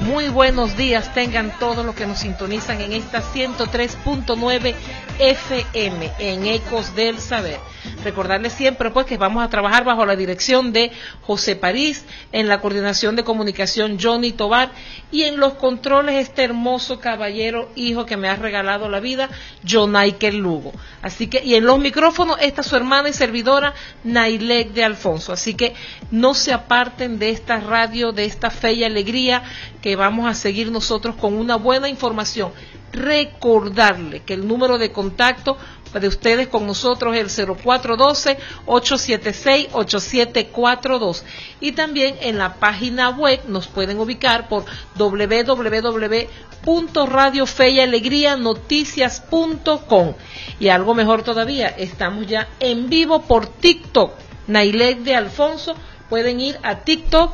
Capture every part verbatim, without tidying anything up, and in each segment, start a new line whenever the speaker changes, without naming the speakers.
Muy buenos días tengan todos los que nos sintonizan en esta ciento tres punto nueve F M en Ecos del Saber. Recordarles siempre pues que vamos a trabajar bajo la dirección de José París, en la coordinación de comunicación Johnny Tobar y en los controles este hermoso caballero hijo que me ha regalado la vida, Jonaiker Lugo. Así que, y en los micrófonos está su hermana y servidora Nailek de Alfonso. Así que no se aparten de esta radio, de esta fe y alegría, que vamos a seguir nosotros con una buena información. Recordarle que el número de contacto de ustedes con nosotros es el cero cuatro uno dos, ocho siete seis, ocho siete cuatro dos, y también en la página web nos pueden ubicar por doble u doble u doble u punto radio fe y alegría noticias punto com, y algo mejor todavía, estamos ya en vivo por TikTok. Nailek de Alfonso, pueden ir a TikTok,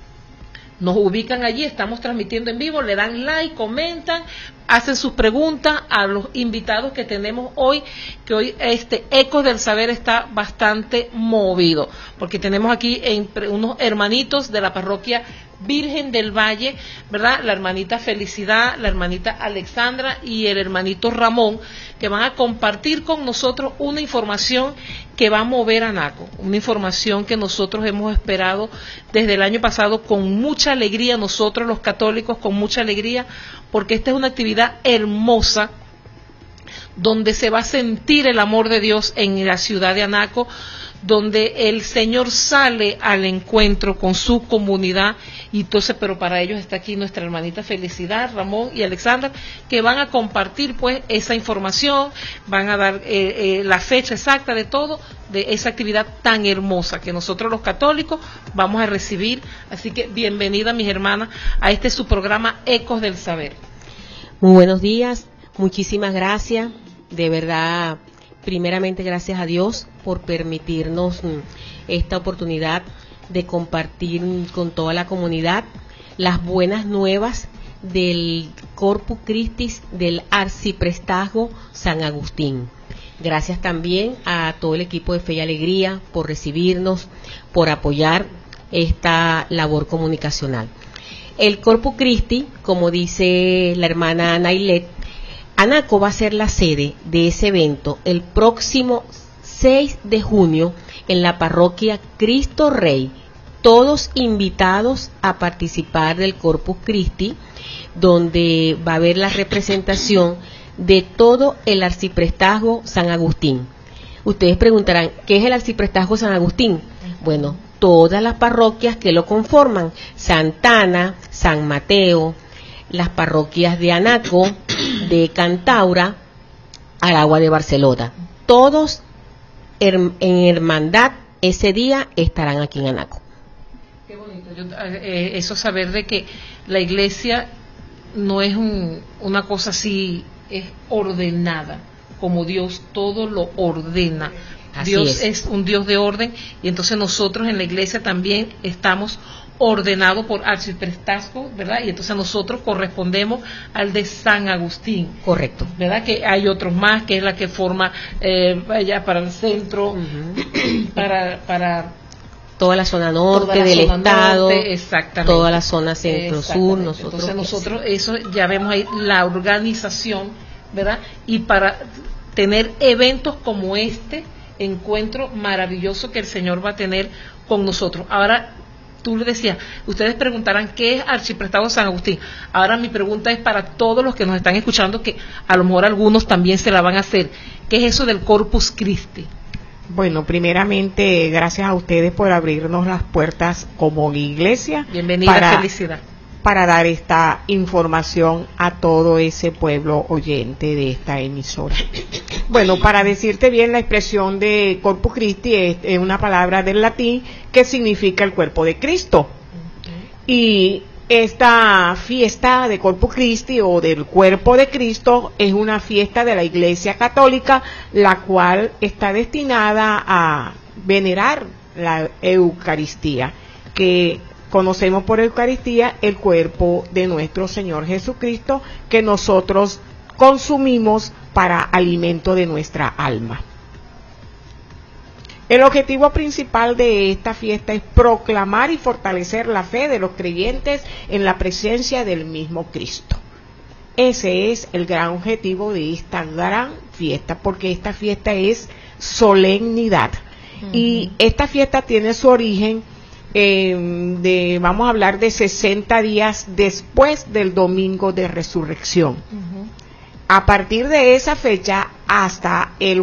nos ubican allí, estamos transmitiendo en vivo, le dan like, comentan, hacen sus preguntas a los invitados que tenemos hoy, que hoy este Ecos del Saber está bastante movido, porque tenemos aquí entre unos hermanitos de la parroquia Virgen del Valle, ¿verdad? La hermanita Felicidad, la hermanita Alexandra y el hermanito Ramón, que van a compartir con nosotros una información que va a mover a Anaco, una información que nosotros hemos esperado desde el año pasado con mucha alegría, nosotros los católicos con mucha alegría, porque esta es una actividad hermosa donde se va a sentir el amor de Dios en la ciudad de Anaco, donde el Señor sale al encuentro con su comunidad, y entonces, pero para ellos está aquí nuestra hermanita Felicidad, Ramón y Alexandra, que van a compartir pues esa información, van a dar eh, eh, la fecha exacta de todo, de esa actividad tan hermosa que nosotros los católicos vamos a recibir. Así que bienvenida, mis hermanas, a este su programa Ecos del Saber.
Muy buenos días, muchísimas gracias, de verdad. Primeramente, gracias a Dios por permitirnos esta oportunidad de compartir con toda la comunidad las buenas nuevas del Corpus Christi del Arciprestazgo San Agustín. Gracias también a todo el equipo de Fe y Alegría por recibirnos, por apoyar esta labor comunicacional. El Corpus Christi, como dice la hermana Nailek, Anaco va a ser la sede de ese evento el próximo seis de junio en la parroquia Cristo Rey. Todos invitados a participar del Corpus Christi, donde va a haber la representación de todo el Arciprestazgo San Agustín. Ustedes preguntarán, ¿qué es el Arciprestazgo San Agustín? Bueno, todas las parroquias que lo conforman: Santana, San Mateo, las parroquias de Anaco, de Cantaura, Aragua de Barcelona. Todos her- en hermandad ese día estarán aquí en Anaco.
Qué bonito. Yo, eh, eso saber de que la iglesia no es un, una cosa así, es ordenada, como Dios todo lo ordena.
Así
Dios
es.
es un Dios de orden, y entonces nosotros en la iglesia también estamos ordenado por Arciprestazgo, ¿verdad? Y entonces nosotros correspondemos al de San Agustín.
Correcto.
¿Verdad? Que hay otros más, que es la que forma eh, allá para el centro, uh-huh. para para
toda la zona norte la del
zona
estado,
norte, exactamente.
Toda la zona centro-sur. Nosotros,
entonces nosotros, eso ya vemos ahí la organización, ¿verdad? Y para tener eventos como este encuentro maravilloso que el Señor va a tener con nosotros. Ahora, tú le decías, ustedes preguntarán qué es Arciprestazgo San Agustín. Ahora mi pregunta es para todos los que nos están escuchando, que a lo mejor algunos también se la van a hacer. ¿Qué es eso del Corpus Christi?
Bueno, primeramente, gracias a ustedes por abrirnos las puertas como iglesia.
Bienvenida,
para,
Felicidad.
Para dar esta información a todo ese pueblo oyente de esta emisora. Bueno, para decirte bien, la expresión de Corpus Christi es, es una palabra del latín que significa el cuerpo de Cristo. Uh-huh. Y esta fiesta de Corpus Christi o del cuerpo de Cristo es una fiesta de la Iglesia Católica, la cual está destinada a venerar la Eucaristía, que conocemos por Eucaristía el cuerpo de nuestro Señor Jesucristo, que nosotros consumimos para alimento de nuestra alma. El objetivo principal de esta fiesta es proclamar y fortalecer la fe de los creyentes en la presencia del mismo Cristo. Ese es el gran objetivo de esta gran fiesta, porque esta fiesta es solemnidad. Uh-huh. Y esta fiesta tiene su origen eh, de, vamos a hablar de sesenta días después del domingo de resurrección. Uh-huh. A partir de esa fecha hasta el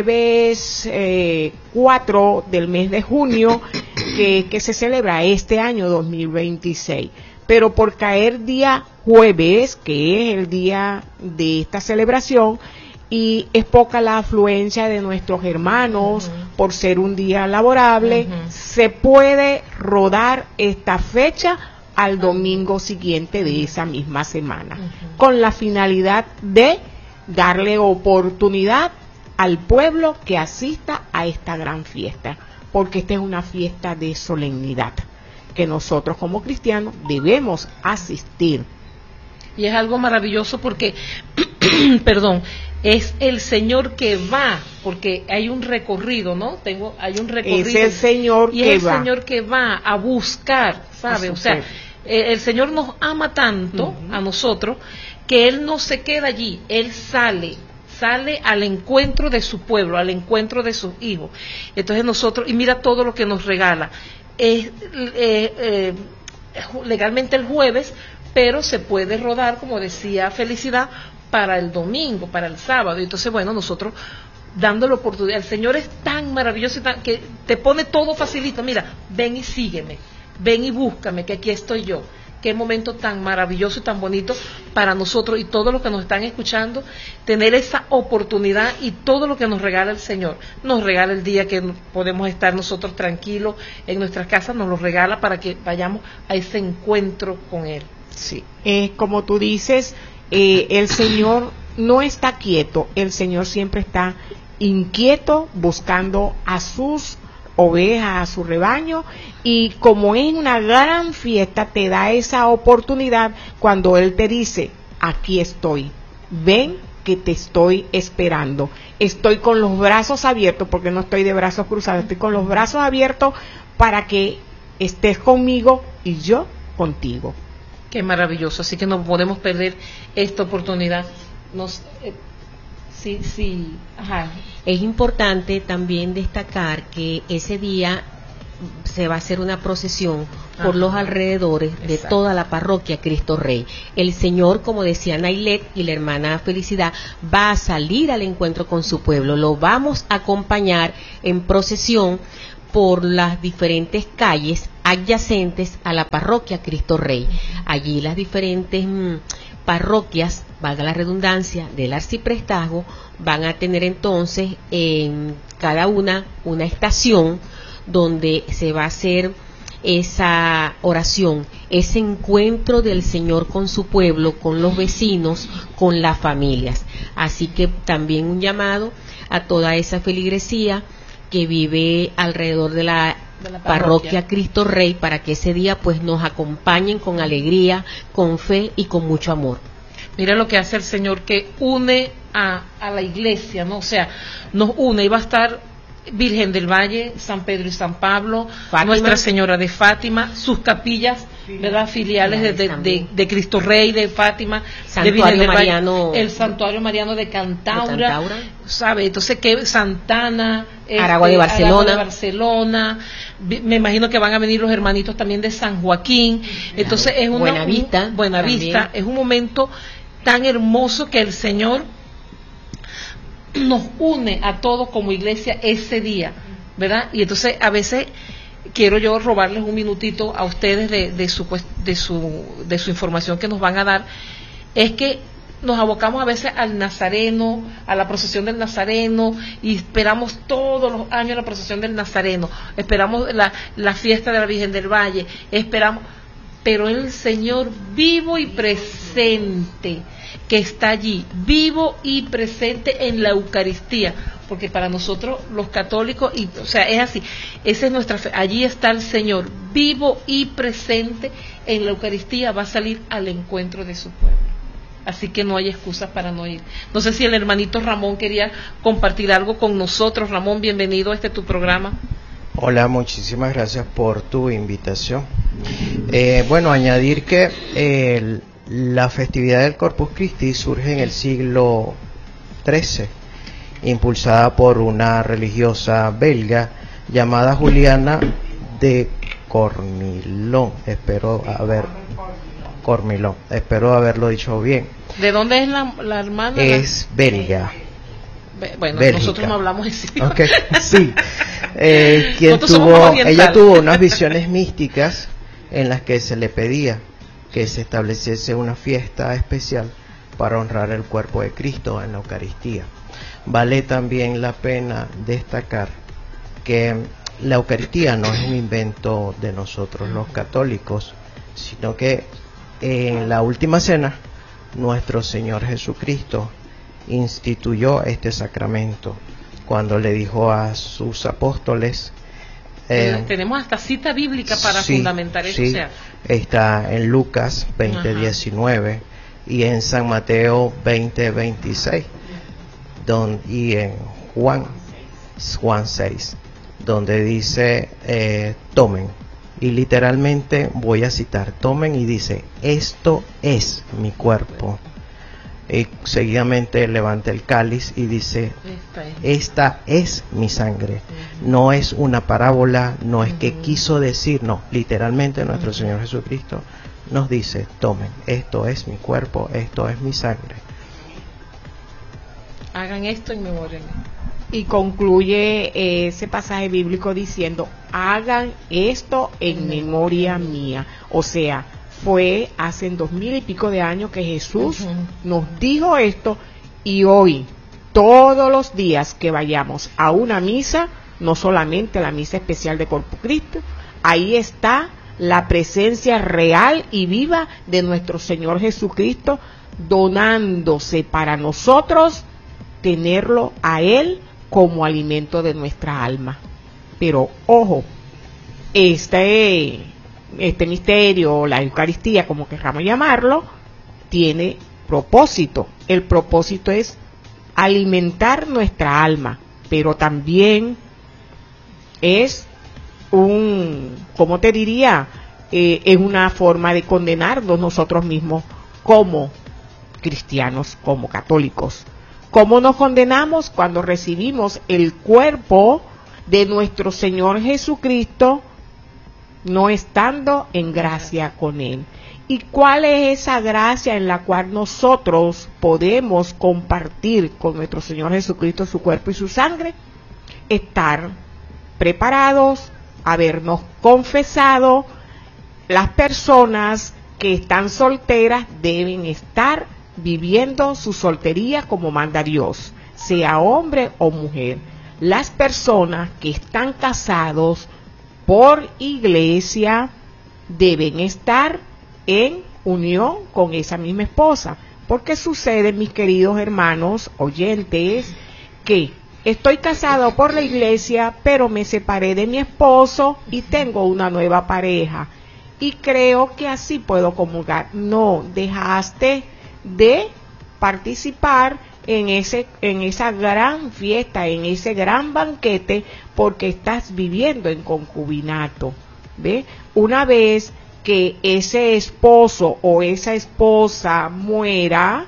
jueves eh, cuatro del mes de junio, que, que se celebra este año dos mil veintiséis. Pero por caer día jueves, que es el día de esta celebración, y es poca la afluencia de nuestros hermanos, uh-huh, por ser un día laborable, uh-huh, se puede rodar esta fecha al domingo siguiente de esa misma semana, uh-huh, con la finalidad de darle oportunidad al pueblo que asista a esta gran fiesta, porque esta es una fiesta de solemnidad que nosotros como cristianos debemos asistir.
Y es algo maravilloso porque, perdón, es el Señor que va, porque hay un recorrido, ¿no? Tengo, hay un recorrido.
Es el Señor
y
que
es el
va.
Señor que va a buscar, ¿sabe? O sea, eh, el Señor nos ama tanto, uh-huh, a nosotros, que Él no se queda allí, Él sale, sale al encuentro de su pueblo, al encuentro de sus hijos. Entonces nosotros, y mira todo lo que nos regala. Es eh, eh, legalmente el jueves, pero se puede rodar, como decía Felicidad, para el domingo, para el sábado. Entonces, bueno, nosotros dando la oportunidad, el Señor es tan maravilloso y tan, que te pone todo facilito. Mira, ven y sígueme, ven y búscame, que aquí estoy yo. Qué momento tan maravilloso y tan bonito para nosotros y todos los que nos están escuchando, tener esa oportunidad y todo lo que nos regala el Señor. Nos regala el día que podemos estar nosotros tranquilos en nuestras casas, nos lo regala para que vayamos a ese encuentro con Él.
Sí, eh, como tú dices, eh, el Señor no está quieto, el Señor siempre está inquieto buscando a sus ovejas, a su rebaño, y como es una gran fiesta, te da esa oportunidad cuando Él te dice, aquí estoy, ven que te estoy esperando, estoy con los brazos abiertos, porque no estoy de brazos cruzados, estoy con los brazos abiertos para que estés conmigo y yo contigo.
Qué maravilloso, así que no podemos perder esta oportunidad. Nos, eh, sí, sí, ajá.
Es importante también destacar que ese día se va a hacer una procesión por, ajá, los alrededores de, exacto, toda la parroquia Cristo Rey. El Señor, como decía Nailet y la hermana Felicidad, va a salir al encuentro con su pueblo. Lo vamos a acompañar en procesión por las diferentes calles adyacentes a la parroquia Cristo Rey. Allí las diferentes mmm, parroquias, valga la redundancia, del arciprestazgo, van a tener entonces en cada una una estación donde se va a hacer esa oración, ese encuentro del Señor con su pueblo, con los vecinos, con las familias. Así que también un llamado a toda esa feligresía que vive alrededor de la, de la parroquia. parroquia Cristo Rey, para que ese día pues nos acompañen con alegría, con fe y con mucho amor.
Mira lo que hace el Señor, que une a, a la iglesia, ¿no? O sea, nos une, y va a estar Virgen del Valle, San Pedro y San Pablo, Fátima, Nuestra Señora de Fátima, sus capillas, ¿verdad? Filiales de, de, de, de Cristo Rey, de Fátima,
Santuario
de Virgen del
Mariano,
Valle, el Santuario Mariano de Cantaura,
de Cantaura.
¿sabe? Entonces, que Santana,
Aragua de Barcelona,
Aragua de Barcelona, me imagino que van a venir los hermanitos también de San Joaquín. Entonces, es una
Buenavista,
un, Buenavista, es un momento tan hermoso que el Señor nos une a todos como iglesia ese día, ¿verdad? Y entonces a veces quiero yo robarles un minutito a ustedes de, de su de su de su información que nos van a dar. Es que nos abocamos a veces al Nazareno, a la procesión del Nazareno, y esperamos todos los años la procesión del Nazareno, esperamos la, la fiesta de la Virgen del Valle, esperamos, pero el Señor vivo y presente, que está allí, vivo y presente en la Eucaristía, porque para nosotros los católicos, y, o sea, es así, esa es nuestra fe, allí está el Señor, vivo y presente en la Eucaristía, va a salir al encuentro de su pueblo. así que no hay excusas para no ir. No sé si el hermanito Ramón quería compartir algo con nosotros. Ramón, bienvenido a este tu programa.
Hola, muchísimas gracias por tu invitación. Eh, bueno, añadir que eh, la festividad del Corpus Christi surge en el siglo trece, impulsada por una religiosa belga llamada Juliana de Cornilón. Espero haber Cornilón, espero haberlo dicho bien.
¿De dónde es la, la hermana?
Es belga.
Bueno,
Bélgica.
Nosotros no hablamos así.
Okay, sí. Eh, quien
Nosotros
tuvo, ella tuvo unas visiones místicas en las que se le pedía que se estableciese una fiesta especial para honrar el cuerpo de Cristo en la Eucaristía. Vale también la pena destacar que la Eucaristía no es un invento de nosotros los católicos, sino que en la última cena nuestro Señor Jesucristo instituyó este sacramento cuando le dijo a sus apóstoles, eh,
tenemos hasta cita bíblica para
sí,
fundamentar eso.
Sí,
o sea.
Está en Lucas veinte diecinueve y en San Mateo veinte veintiséis don, y en Juan Juan seis, donde dice eh, tomen, y literalmente voy a citar, tomen, y dice, esto es mi cuerpo. Y seguidamente levanta el cáliz y dice, esta es mi sangre. No es una parábola, no es que quiso decir, no, literalmente nuestro Señor Jesucristo nos dice, tomen, esto es mi cuerpo, esto es mi sangre.
Hagan esto en memoria.
Y concluye ese pasaje bíblico diciendo, hagan esto en memoria mía. O sea, fue hace dos mil y pico de años que Jesús uh-huh. nos dijo esto, y hoy, todos los días que vayamos a una misa, no solamente la misa especial de Corpus Christi, ahí está la presencia real y viva de nuestro Señor Jesucristo, donándose para nosotros tenerlo a Él como alimento de nuestra alma. Pero ojo, este... este misterio, la Eucaristía, como queramos llamarlo, tiene propósito. El propósito es alimentar nuestra alma, pero también es un, ¿cómo te diría? Eh, es una forma de condenarnos nosotros mismos como cristianos, como católicos. ¿Cómo nos condenamos? Cuando recibimos el cuerpo de nuestro Señor Jesucristo, no estando en gracia con Él. ¿Y cuál es esa gracia en la cual nosotros podemos compartir con nuestro Señor Jesucristo su cuerpo y su sangre? Estar preparados, habernos confesado. Las personas que están solteras deben estar viviendo su soltería como manda Dios, sea hombre o mujer. Las personas que están casados por iglesia deben estar en unión con esa misma esposa, porque sucede, mis queridos hermanos oyentes, que estoy casado por la iglesia, pero me separé de mi esposo y tengo una nueva pareja y creo que así puedo comulgar. No, dejaste de participar en ese en esa gran fiesta, en ese gran banquete, porque estás viviendo en concubinato. ¿Ve? Una vez que ese esposo o esa esposa muera,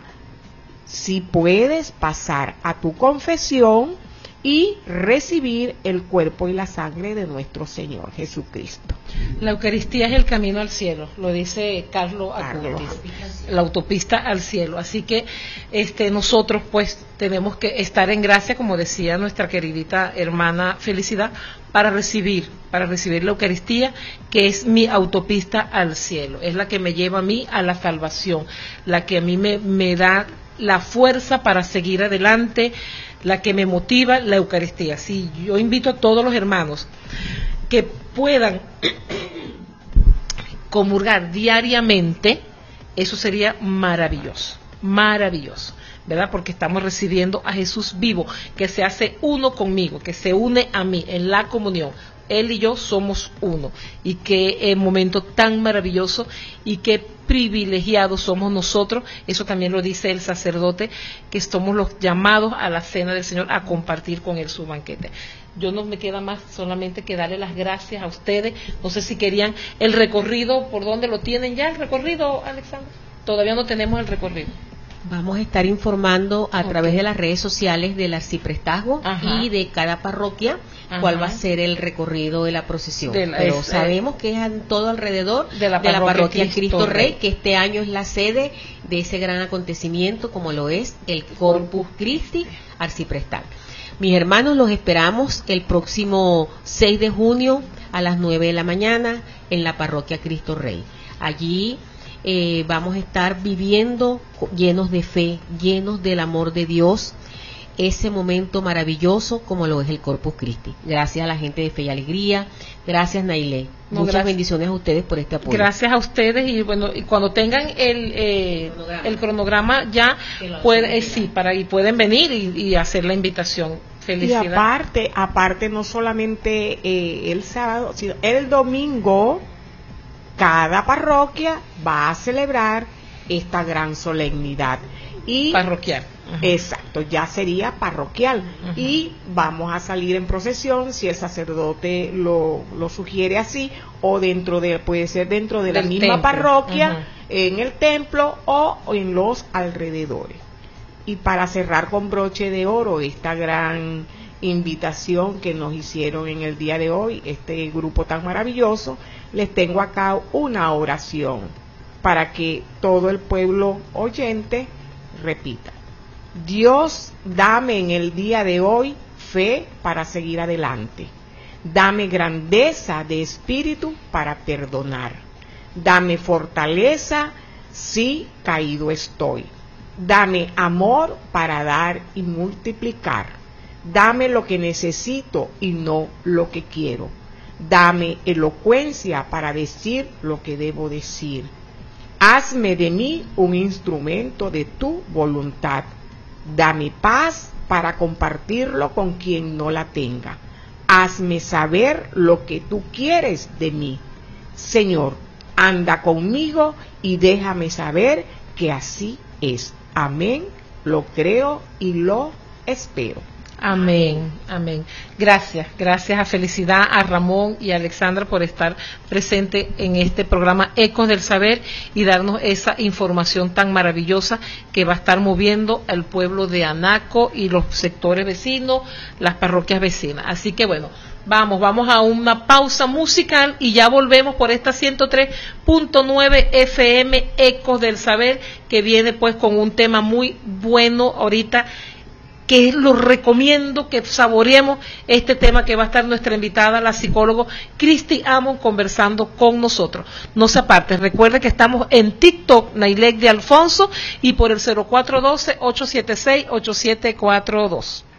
si puedes pasar a tu confesión y recibir el cuerpo y la sangre de nuestro Señor Jesucristo.
La Eucaristía es el camino al cielo, lo dice Carlos Acutis, la autopista al cielo. Así que este nosotros pues tenemos que estar en gracia, como decía nuestra queridita hermana Felicidad, para recibir, para recibir la Eucaristía, que es mi autopista al cielo, es la que me lleva a mí a la salvación, la que a mí me, me da la fuerza para seguir adelante, la que me motiva, la Eucaristía. Sí, yo invito a todos los hermanos que puedan comulgar diariamente, eso sería maravilloso, maravilloso, ¿verdad? Porque estamos recibiendo a Jesús vivo, que se hace uno conmigo, que se une a mí en la comunión. Él y yo somos uno. Y qué eh, momento tan maravilloso y qué privilegiados somos nosotros. Eso también lo dice el sacerdote, que somos los llamados a la cena del Señor a compartir con Él su banquete. Yo no me queda más solamente que darle las gracias a ustedes. No sé si querían el recorrido, ¿por dónde lo tienen ya el recorrido, Alexandra? Todavía no tenemos el recorrido.
Vamos a estar informando a
okay.
través de las redes sociales del arciprestazgo
Ajá.
y de cada parroquia
Ajá.
cuál va a ser el recorrido de la procesión.
De la,
Pero
es,
sabemos que es en todo alrededor
de la
de la
parroquia,
parroquia
Cristo,
Cristo Rey,
Rey,
que este año es la sede de ese gran acontecimiento como lo es el Corpus Christi arciprestal. Mis hermanos, los esperamos el próximo seis de junio a las nueve de la mañana en la parroquia Cristo Rey. Allí eh, vamos a estar viviendo llenos de fe, llenos del amor de Dios, ese momento maravilloso como lo es el Corpus Christi. Gracias a la gente de Fe y Alegría, gracias Nailé,
no,
muchas
gracias.
bendiciones a ustedes por este apoyo.
Gracias a ustedes y bueno, y cuando tengan el eh, cronograma. el cronograma ya pueden, eh, sí, para y pueden venir y, y hacer la invitación. Felicidad.
Y aparte, aparte no solamente eh, el sábado, sino el domingo, cada parroquia va a celebrar esta gran solemnidad. Y
parroquial. Uh-huh.
Exacto, ya sería parroquial. Uh-huh. Y vamos a salir en procesión si el sacerdote lo, lo sugiere así, o dentro de, puede ser dentro de Del la misma templo. parroquia, uh-huh. en el templo o en los alrededores. Y para cerrar con broche de oro esta gran invitación que nos hicieron en el día de hoy, este grupo tan maravilloso, les tengo acá una oración para que todo el pueblo oyente repita. Dios, dame en el día de hoy fe para seguir adelante. Dame grandeza de espíritu para perdonar. Dame fortaleza si caído estoy. Dame amor para dar y multiplicar. Dame lo que necesito y no lo que quiero. Dame elocuencia para decir lo que debo decir. Hazme de mí un instrumento de tu voluntad. Dame paz para compartirlo con quien no la tenga. Hazme saber lo que tú quieres de mí. Señor, anda conmigo y déjame saber que así es. Amén, lo creo y lo espero.
Amén, amén. Gracias, gracias a Felicidad, a Ramón y a Alexandra por estar presente en este programa Ecos del Saber y darnos esa información tan maravillosa que va a estar moviendo al pueblo de Anaco y los sectores vecinos, las parroquias vecinas. Así que bueno, vamos, vamos a una pausa musical y ya volvemos por esta ciento tres punto nueve F M Ecos del Saber, que viene pues con un tema muy bueno ahorita, que lo recomiendo que saboreemos este tema que va a estar nuestra invitada, la psicóloga Cristi Amon, conversando con nosotros. No se aparte, recuerde que estamos en TikTok, Nailek de Alfonso, y por el cero cuatro uno dos, ocho siete seis, ocho siete cuatro dos.